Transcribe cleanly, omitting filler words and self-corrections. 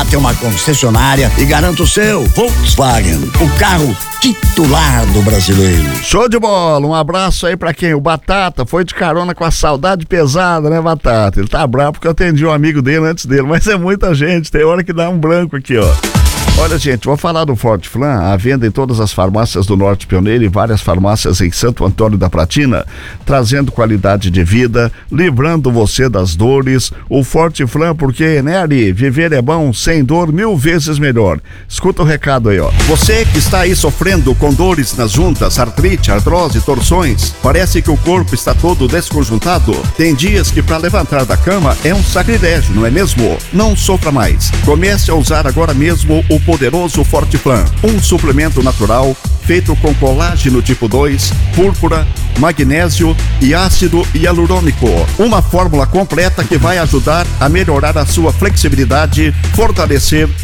até uma concessionária e garanta o seu Volkswagen, o carro titular do brasileiro. Show de bola, um abraço aí pra quem? O Batata foi de carona com a saudade pesada, né, Batata? Ele tá bravo porque eu atendi um amigo dele antes dele, mas é muita gente, tem hora que dá um branco aqui, ó. Olha, gente, vou falar do Forte Flan, à venda em todas as farmácias do Norte Pioneiro e várias farmácias em Santo Antônio da Platina, trazendo qualidade de vida, livrando você das dores. O Forte Flan, porque, né, Ari, viver é bom, sem dor 1000 vezes melhor. Escuta o recado aí, ó. Você que está aí sofrendo com dores nas juntas, artrite, artrose, torções, parece que o corpo está todo desconjuntado. Tem dias que para levantar da cama é um sacrilégio, não é mesmo? Não sofra mais. Comece a usar agora mesmo o poderoso Forte Flan, um suplemento natural feito com colágeno tipo 2, púrpura, magnésio e ácido hialurônico. Uma fórmula completa que vai ajudar a melhorar a sua flexibilidade, fortalecer